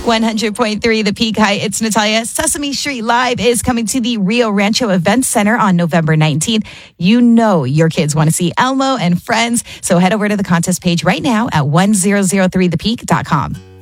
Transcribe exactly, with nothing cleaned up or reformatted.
one hundred point three The Peak. Hi, it's Natalia. Sesame Street Live is coming to the Rio Rancho Event Center on November nineteenth. You know your kids want to see Elmo and friends, so head over to the contest page right now at one thousand three the peak dot com.